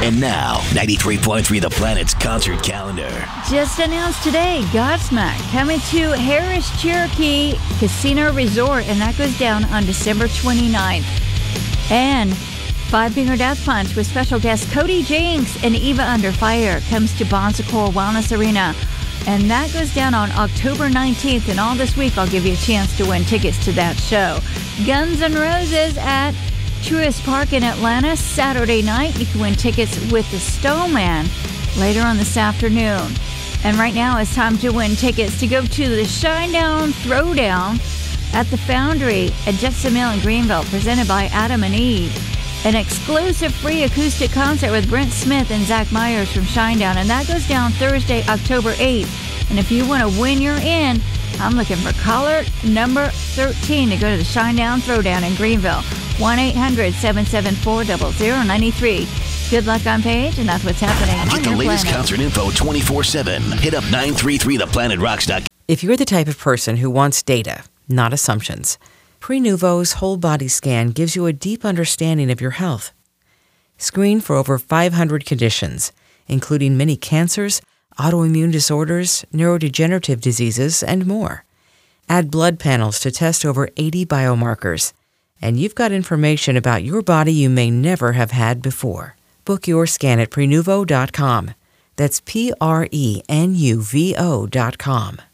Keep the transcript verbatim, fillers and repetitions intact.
And now, ninety-three point three The Planet's concert calendar. Just announced today, Godsmack coming to Harris Cherokee Casino Resort, and that goes down on December twenty-ninth. And Five Finger Death Punch with special guests Cody Jinks and Eva Under Fire comes to Bon Secours Wellness Arena. And that goes down on October nineteenth. And all this week, I'll give you a chance to win tickets to that show. Guns N' Roses at Truist Park in Atlanta Saturday night. You can win tickets with the Stoneman later on this afternoon. And right now, it's time to win tickets to go to the Shinedown Throwdown at the Foundry at Jefferson Mill in Greenville, presented by Adam and Eve. An exclusive free acoustic concert with Brent Smith and Zach Myers from Shinedown. And that goes down Thursday, October eighth. And if you want to win your in, I'm looking for caller number thirteen to go to the Shinedown Throwdown in Greenville. one eight hundred seven seven four zero zero nine three. Good luck on page, and that's what's happening Get on the your latest planet. concert info twenty-four seven. Hit up nine three three the planet rocks dot com. If you're the type of person who wants data, not assumptions, Prenuvo's whole body scan gives you a deep understanding of your health. Screen for over five hundred conditions, including many cancers, autoimmune disorders, neurodegenerative diseases, and more. Add blood panels to test over eighty biomarkers, and you've got information about your body you may never have had before. Book your scan at Prenuvo dot com. That's P R E N U V O dot com.